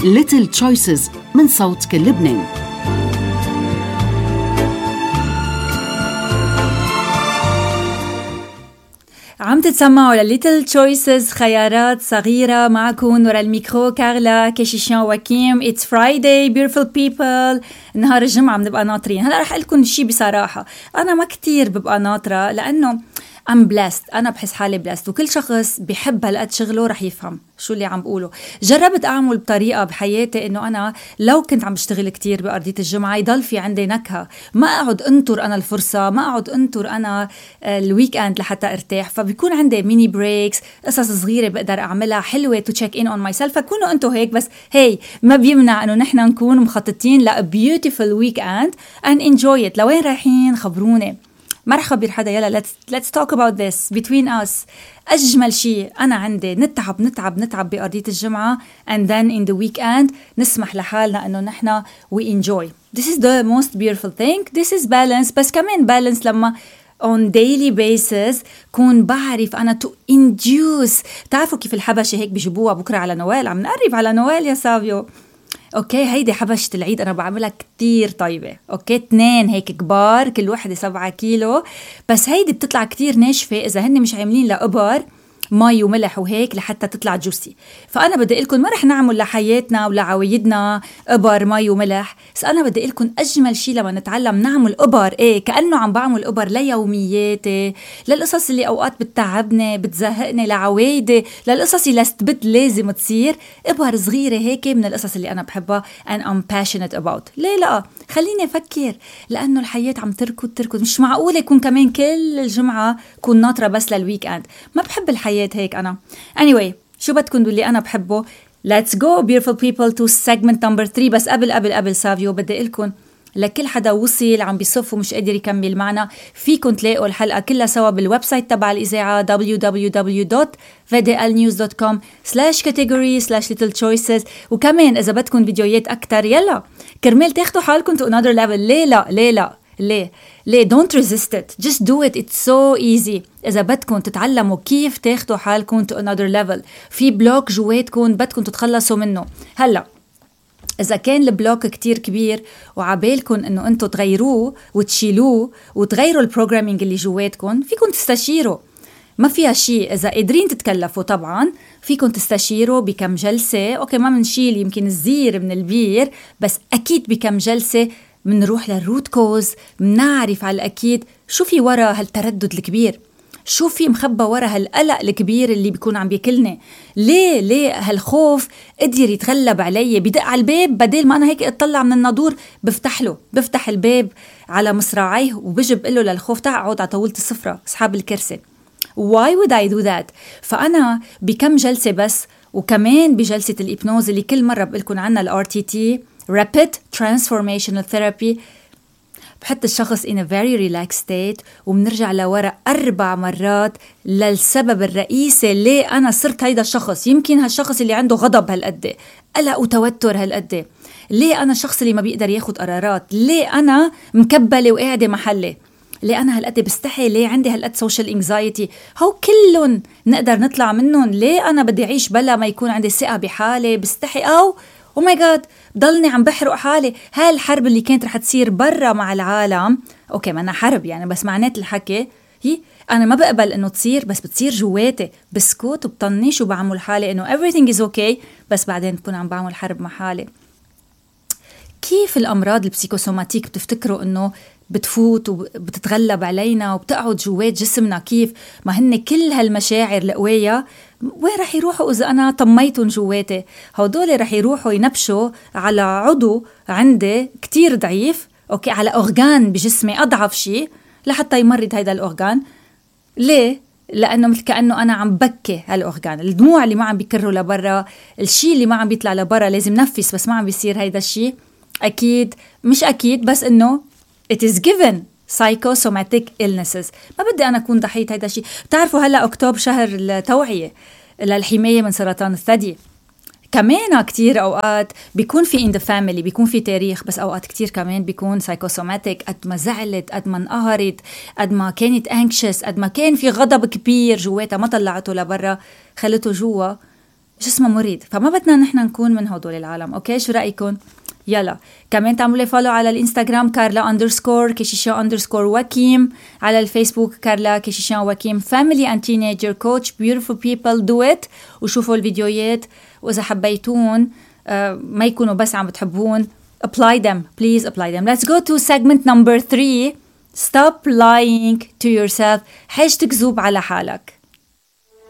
Little Choices من صوت كل لبنان. عم تتسمعوا لليتل تشويسز، خيارات صغيرة. معكم ورا الميكرو كارلا كيشيشان وكيم. It's Friday beautiful people. نهار الجمعة بنبقى ناطرين. هلأ رح أقلكم شي بصراحة، أنا ما كتير ببقى ناطرة لأنه I'm blessed. أنا بحس حالي blessed، وكل شخص بيحب هالقد شغله رح يفهم شو اللي عم بقوله. جربت أعمل بطريقة بحياتي إنه أنا لو كنت عم بشتغل كتير بأرضية الجمعة يضل في عندي نكهة، ما أقعد أنطر أنا الفرصة، ما أقعد أنطر أنا الويك أند لحتى أرتاح. فبيكون عندي ميني بريكس، قصص صغيرة بقدر أعملها حلوة to check in on myself. فكونوا أنتوا هيك، بس هي ما بيمنع إنه نحن نكون مخططين ل beautiful weekend and enjoy it. لوين رايحين خبروني، ما رح خبر حدا. يلا let's talk about this between us. أجمل شيء أنا عندي نتعب بأرضية الجمعة and then in the weekend نسمح لحالنا إنه نحنا we enjoy. This is the most beautiful thing. This is balance. بس كمان balance لما on daily basis كون بعرف أنا to induce. تعرفوا كيف الحبشة هيك بيجيبوها بكرة على نوال؟ عم نقرب على نوال يا سافيو. اوكي، هيدي حبشة العيد انا بعملها كتير طيبة. اوكي، 2 هيك كبار، كل وحدة 7 كيلو، بس هيدي بتطلع كتير ناشفة اذا هن مش عاملين لأبر مي وملح وهيك لحتى تطلع جوسي. فأنا بدي لكم ما رح نعمل لحياتنا ولعوايدنا إبر مي وملح، بس أنا بدي لكم أجمل شيء لما نتعلم نعمل إبر كأنه عم بعمل إبر ليومياتي، للقصص اللي أوقات بتتعبني بتزهقني، لعوايدي، للقصص اللي استبد لازم تصير. إبر صغيرة هيك من القصص اللي أنا بحبها and I'm passionate about. ليه لا؟ خليني أفكر، لأنه الحياة عم تركض. مش معقولة يكون كمان كل الجمعة كون ناطرة بس للويك أند. ما بحب الحياة هيك أنا. Anyway، شو بدكن باللي أنا بحبه؟ Let's go beautiful people to segment number 3. بس قبل سافيو بدي لكم لكل حدا وصل عم بيصف ومش قادر يكمل معنا، فيكن تلاقوا الحلقة كلها سوا بالويب سايت تبع الإذاعة www.vdlnews.com/category/little-choices. وكمان إذا بدكم فيديوهات أكتر يلا كرمال تاخدوا حالكم to another level. ليه don't resist it, just do it, it's so easy. إذا بدكم تتعلموا كيف تاخدوا حالكم to another level، في بلوك جواتكم بدكم تتخلصوا منه. هلأ إذا كان البلوك كتير كبير وعبالكم إنه أنتوا تغيروه وتشيلوه وتغيروا البروجرامينج اللي جواتكم، فيكم تستشيروا، ما فيها شيء. إذا قادرين تتكلفوا طبعاً فيكم تستشيروا بكم جلسة. أوكي، ما منشيل يمكن الزير من البير، بس أكيد بكم جلسة منروح للروت كوز، منعرف على الأكيد شو في ورا هالتردد الكبير، شو في مخبى ورا هالقلق الكبير اللي بيكون عم بيكلني. ليه هالخوف قدر يتغلب علي؟ بدق على الباب بدل ما أنا هيك اطلع من النادور، بفتح الباب على مصراعيه وبجب له للخوف تقعد على طاولة السفرة أصحاب الكرسي. Why would I do that؟ فأنا بكم جلسة بس، وكمان بجلسة الإبنوز اللي كل مرة بقلكن عنها RTT Rapid Transformational Therapy، بحط الشخص in a very relaxed state وبنرجع لورا 4 مرات للسبب الرئيسي ليه أنا صرت هيدا الشخص. يمكن هالشخص اللي عنده غضب هالقد، قلق وتوتر هالقد، ليه أنا الشخص اللي ما بيقدر ياخد قرارات، ليه أنا مكبلة وقاعدة محلي، ليه أنا هالقد بستحي، ليه عندي هالقد social anxiety. هو كلهم نقدر نطلع منهم. ليه أنا بدي أعيش بلا ما يكون عندي ثقة بحالي، بستحي أو oh my god ضلني عم بحرق حالي. هالحرب اللي كانت رح تصير برا مع العالم، اوكي ما أنا حرب يعني، بس معنات الحكي هي أنا ما بقبل إنه تصير، بس بتصير جواتي، بسكوت وبطنش وبعمل حالي إنه everything is okay، بس بعدين بكون عم بعمل حرب مع حالي. كيف الأمراض البسيكوسوماتيك بتفتكروا إنه بتفوت وبتتغلب علينا وبتقعد جوات جسمنا؟ كيف ما هن كل هالمشاعر القوية وين رح يروحوا إذا أنا طميتهم جواتي؟ هدول رح يروحوا ينبشوا على عضو عندي كتير ضعيف، أوكي، على أورغان بجسمي أضعف شيء لحتى يمرض هيدا الأورغان. ليه؟ لأنه مثل كأنه أنا عم بكي هالأورغان، الدموع اللي ما عم بيكروا لبرا، الشيء اللي ما عم بيطلع لبرا، لازم نفس بس ما عم بيصير هيدا الشيء. أكيد مش أكيد، بس إنه it is given psychosomatic illnesses. ما بدي أنا أكون ضحية هيدا الشيء. بتعرفوا هلأ أكتوبر شهر التوعية للحماية من سرطان الثدي. كمان كتير أوقات بيكون في in the family، بيكون في تاريخ، بس أوقات كتير كمان بيكون psychosomatic. قد ما زعلت، قد ما انقهرت، قد ما كانت anxious، قد ما كان في غضب كبير جواتها ما طلعته لبرا، خلته جوا جسمه مريض، فما بدنا نحن نكون من هدول العالم. أوكي شو رأيكم؟ يلا كمان تعملوا لي فولو على الانستغرام كارلا _كيشيشان_وكيم، على الفيسبوك كارلا كيشيشان وكيم family and teenager coach. beautiful people do it. وشوفوا الفيديوهات، وإذا حبيتون ما يكونوا بس عم بتحبون apply them, please apply them. Let's go to segment number 3. stop lying to yourself. حاج تكذب على حالك.